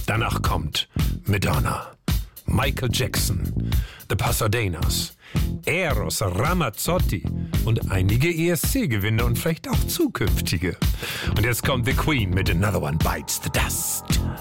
Danach kommt Madonna, Michael Jackson, The Pasadenas, Eros Ramazzotti und einige ESC-Gewinner und vielleicht auch zukünftige. Und jetzt kommt The Queen mit Another One Bites the Dust.